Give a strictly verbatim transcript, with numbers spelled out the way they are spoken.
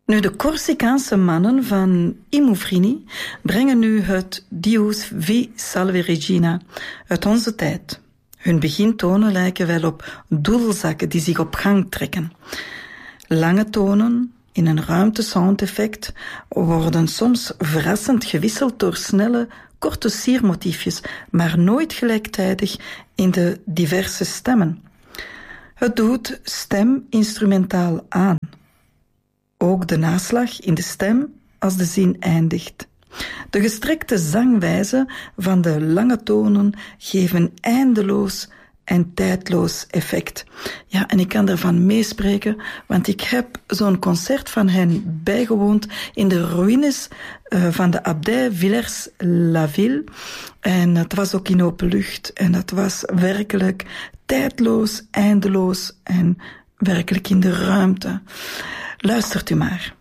Nu, de Corsicaanse mannen van Imufrini brengen nu het Dius vi salve regina uit onze tijd. Hun begintonen lijken wel op doedelzakken die zich op gang trekken. Lange tonen in een ruimtesoundeffect worden soms verrassend gewisseld door snelle, korte siermotiefjes, maar nooit gelijktijdig in de diverse stemmen. Het doet stem instrumentaal aan. Ook de naslag in de stem als de zin eindigt. De gestrekte zangwijze van de lange tonen geven eindeloos en tijdloos effect. Ja, en ik kan daarvan meespreken, want ik heb zo'n concert van hen bijgewoond in de ruïnes uh, van de abdij Villers-la-Ville. En het was ook in open lucht. En dat was werkelijk tijdloos, eindeloos en werkelijk in de ruimte. Luistert u maar.